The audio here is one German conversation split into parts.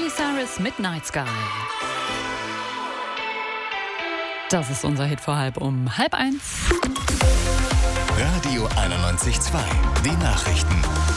Miley Cyrus, Midnight Sky. Das ist unser Hit vor 1:30. Radio 91.2, die Nachrichten.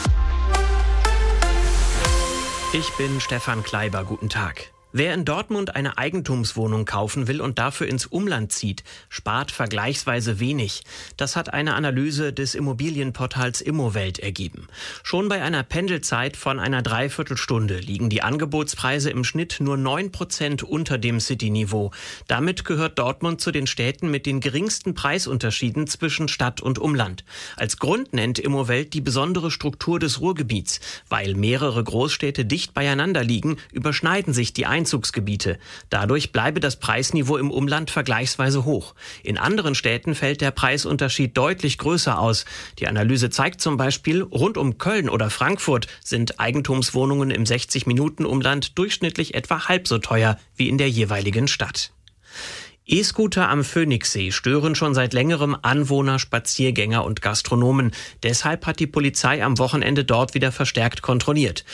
Ich bin Stefan Kleiber, guten Tag. Wer in Dortmund eine Eigentumswohnung kaufen will und dafür ins Umland zieht, spart vergleichsweise wenig. Das hat eine Analyse des Immobilienportals Immowelt ergeben. Schon bei einer Pendelzeit von einer Dreiviertelstunde liegen die Angebotspreise im Schnitt nur 9% unter dem City-Niveau. Damit gehört Dortmund zu den Städten mit den geringsten Preisunterschieden zwischen Stadt und Umland. Als Grund nennt Immowelt die besondere Struktur des Ruhrgebiets. Weil mehrere Großstädte dicht beieinander liegen, überschneiden sich die Einzugsgebiete. Dadurch bleibe das Preisniveau im Umland vergleichsweise hoch. In anderen Städten fällt der Preisunterschied deutlich größer aus. Die Analyse zeigt zum Beispiel, rund um Köln oder Frankfurt sind Eigentumswohnungen im 60-Minuten-Umland durchschnittlich etwa halb so teuer wie in der jeweiligen Stadt. E-Scooter am Phoenixsee stören schon seit längerem Anwohner, Spaziergänger und Gastronomen. Deshalb hat die Polizei am Wochenende dort wieder verstärkt kontrolliert.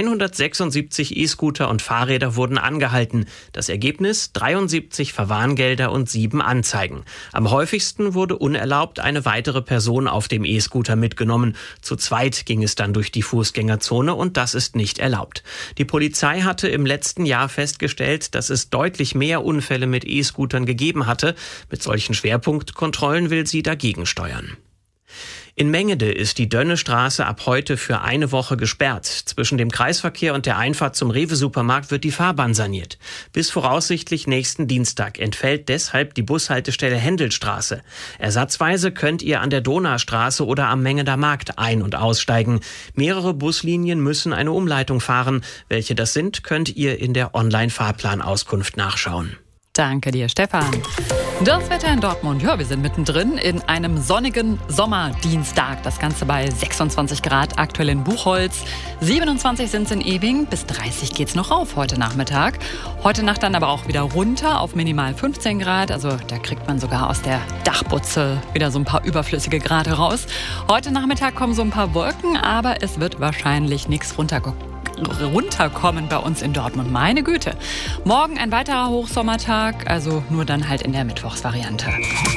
176 E-Scooter und Fahrräder wurden angehalten. Das Ergebnis: 73 Verwarngelder und 7 Anzeigen. Am häufigsten wurde unerlaubt eine weitere Person auf dem E-Scooter mitgenommen. Zu zweit ging es dann durch die Fußgängerzone und das ist nicht erlaubt. Die Polizei hatte im letzten Jahr festgestellt, dass es deutlich mehr Unfälle mit E-Scootern gegeben hatte. Mit solchen Schwerpunktkontrollen will sie dagegen steuern. In Mengede ist die Dönnestraße ab heute für eine Woche gesperrt. Zwischen dem Kreisverkehr und der Einfahrt zum Rewe-Supermarkt wird die Fahrbahn saniert. Bis voraussichtlich nächsten Dienstag entfällt deshalb die Bushaltestelle Händelstraße. Ersatzweise könnt ihr an der Donaustraße oder am Mengeder Markt ein- und aussteigen. Mehrere Buslinien müssen eine Umleitung fahren. Welche das sind, könnt ihr in der Online-Fahrplanauskunft nachschauen. Danke dir, Stefan. Das Wetter in Dortmund, ja, wir sind mittendrin in einem sonnigen Sommerdienstag. Das Ganze bei 26 Grad aktuell in Buchholz. 27 sind es in Ewing, bis 30 geht's noch rauf heute Nachmittag. Heute Nacht dann aber auch wieder runter auf minimal 15 Grad. Also da kriegt man sogar aus der Dachbutze wieder so ein paar überflüssige Grade raus. Heute Nachmittag kommen so ein paar Wolken, aber es wird wahrscheinlich nichts runterkommen bei uns in Dortmund. Meine Güte. Morgen ein weiterer Hochsommertag, also nur dann halt in der Mittwochsvariante.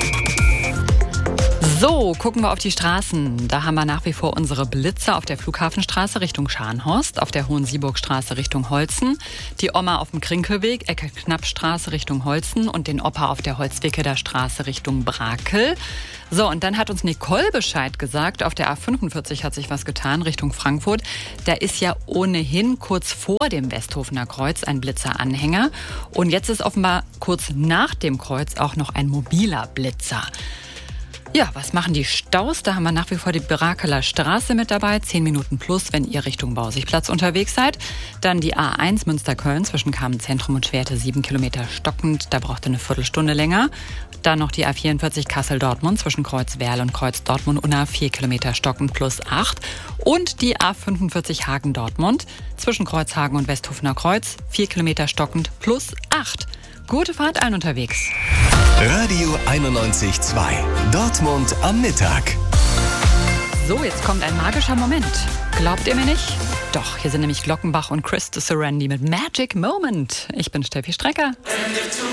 So, gucken wir auf die Straßen. Da haben wir nach wie vor unsere Blitzer auf der Flughafenstraße Richtung Scharnhorst, auf der Hohensieburgstraße Richtung Holzen, die Oma auf dem Krinkelweg, Ecke Knappstraße Richtung Holzen und den Opa auf der Holzwickeler Straße Richtung Brakel. So, und dann hat uns Nicole Bescheid gesagt, auf der A45 hat sich was getan Richtung Frankfurt. Da ist ja ohnehin kurz vor dem Westhofener Kreuz ein Blitzeranhänger. Und jetzt ist offenbar kurz nach dem Kreuz auch noch ein mobiler Blitzer. Ja, was machen die Staus? Da haben wir nach wie vor die Brakeler Straße mit dabei, 10 Minuten plus, wenn ihr Richtung Bausigplatz unterwegs seid. Dann die A1 Münster-Köln zwischen Kamen-Zentrum und Schwerte, 7 Kilometer stockend, da braucht ihr eine Viertelstunde länger. Dann noch die A44 Kassel-Dortmund zwischen Kreuz-Werl und Kreuz-Dortmund-Unna, 4 Kilometer stockend plus 8. Und die A45 Hagen-Dortmund zwischen Kreuzhagen und Westhofener Kreuz, 4 Kilometer stockend plus 8. Gute Fahrt allen unterwegs. Radio 91.2, Dortmund am Mittag. So, jetzt kommt ein magischer Moment. Glaubt ihr mir nicht? Doch, hier sind nämlich Glockenbach und Chris de Serendi mit Magic Moment. Ich bin Steffi Strecker.